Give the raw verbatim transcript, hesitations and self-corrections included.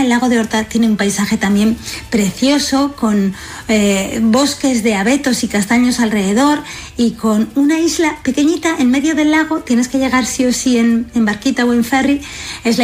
el lago de Horta tiene un paisaje también precioso, con eh, bosques de abetos y castaños alrededor y con una isla pequeñita en medio del lago. Tienes que llegar sí o sí en, en barquita o en ferry. Es la